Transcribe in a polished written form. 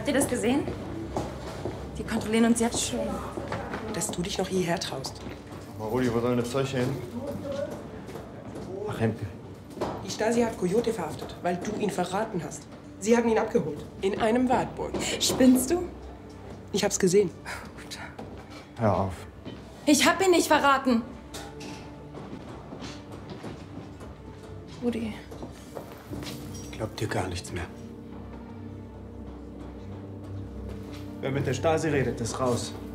ihr das gesehen? Die kontrollieren uns jetzt schon. Dass du dich noch hierher traust. Rudi, wo soll denn das Zeug hin? Ach, Hemke. Die Stasi hat Coyote verhaftet, weil du ihn verraten hast. Sie haben ihn abgeholt. In einem Wartburg. Spinnst du? Ich hab's gesehen. Hör auf. Ich hab ihn nicht verraten. Rudi. Ich glaub dir gar nichts mehr. Wer mit der Stasi redet, ist raus.